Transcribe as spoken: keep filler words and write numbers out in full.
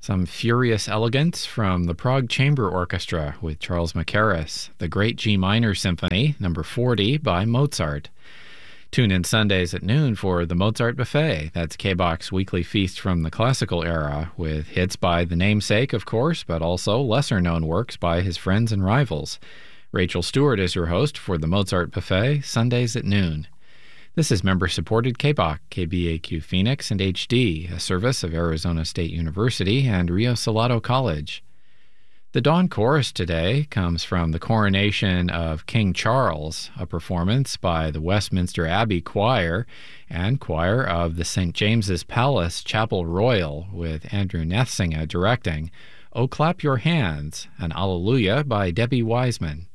Some Furious Elegance from the Prague Chamber Orchestra with Charles Mackerras. The Great G Minor Symphony, number forty, by Mozart. Tune in Sundays at noon for the Mozart Buffet. That's K B O X's weekly feast from the classical era, with hits by the namesake, of course, but also lesser-known works by his friends and rivals. Rachel Stewart is your host for the Mozart Buffet, Sundays at noon. This is member-supported K B O X, K B A Q Phoenix, and H D, a service of Arizona State University and Rio Salado College. The Dawn Chorus today comes from the coronation of King Charles, a performance by the Westminster Abbey Choir and choir of the Saint James's Palace Chapel Royal, with Andrew Nethsinga directing. "O Clap Your Hands," an Alleluia by Debbie Wiseman.